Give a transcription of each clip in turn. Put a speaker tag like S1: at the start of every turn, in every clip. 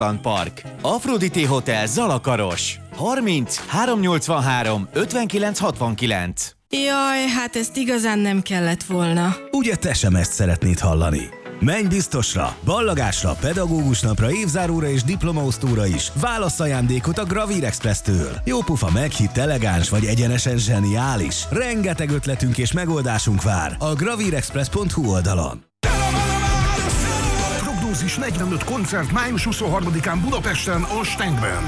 S1: Park. Aphrodite Hotel Zalakaros. 30 383 59 69.
S2: Jaj, hát ezt igazán nem kellett volna.
S3: Ugye te sem ezt szeretnéd hallani? Menj biztosra, ballagásra, pedagógus napra, évzáróra és diplomaosztóra is. Válasz ajándékot a Gravír Express-től. Jópofa, meghitt, elegáns vagy egyenesen zseniális. Rengeteg ötletünk és megoldásunk vár a gravírexpress.hu oldalon.
S4: Prognózis 45 koncert május 23-án Budapesten, a Stenkben.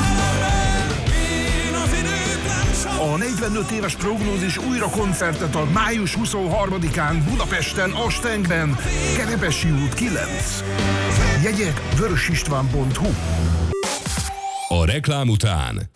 S4: A 45 éves Prognózis újra koncertet ad május 23-án Budapesten, a Stenkben, Kerepesi út 9. Jegyek vörösistván.hu.
S5: A reklám után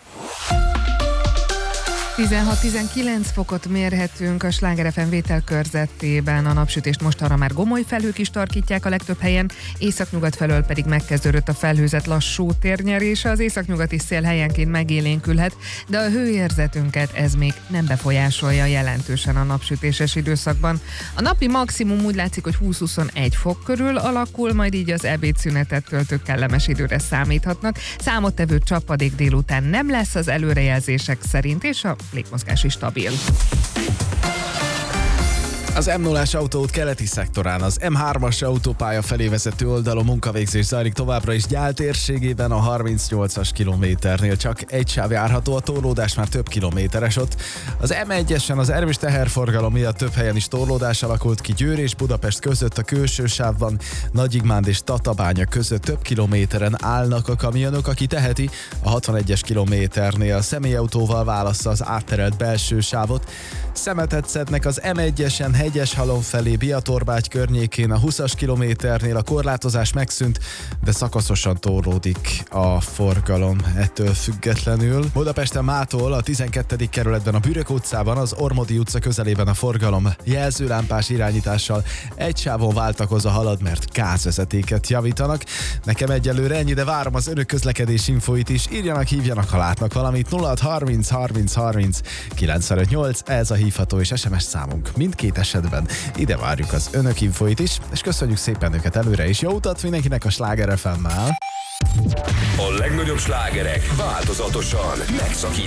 S6: 16-19 fokot mérhetünk a Sláger FM vételkörzetében. A napsütést mostanra már gomoly felhők is tarkítják a legtöbb helyen, északnyugat felől pedig megkezdődött a felhőzet lassú térnyerése. Az északnyugati szél helyenként megélénkülhet, de a hőérzetünket ez még nem befolyásolja jelentősen a napsütéses időszakban. A napi maximum úgy látszik, hogy 20-21 fok körül alakul, majd így az ebédszünetet töltők kellemes időre számíthatnak. Számottevő csapadék délután nem lesz az előrejelzések szerint, és a légmozgás is stabil.
S7: Az M0-as autóút keleti szektorán az M3-as autópálya felé vezető oldalon munkavégzés zajlik továbbra is Gyál térségében, a 38-as kilométernél csak egy sáv járható, a torlódás már több kilométeres ott. Az M1-esen az erős teherforgalom miatt több helyen is torlódás alakult ki Győr és Budapest között, a külső sávban Nagyigmánd és Tatabánya között több kilométeren állnak a kamionok, aki teheti, a 61-es kilométernél a személyautóval válassza az átterelt belső sávot. Szemetet szednek az M1-esen Hegyeshalom felé Biatorbágy környékén, a 20-as kilométernél a korlátozás megszűnt, de szakaszosan torlódik a forgalom ettől függetlenül. Budapesten mától a 12. kerületben a Bürök utcában, az Ormodi utca közelében a forgalom jelzőlámpás irányítással egy sávon váltakozva halad, mert gázvezetéket javítanak. Nekem egyelőre ennyi, de várom az önök közlekedés infoit is. Írjanak, hívjanak, ha látnak valamit. 0630 30 30 958, ez a hívható és SMS számunk. Mindkét esetben ide várjuk az önök infoit is, és köszönjük szépen őket előre is. Jó utat mindenkinek a Sláger FM-mel!
S5: a legnagyobb slágerek változatosan megszakítottan.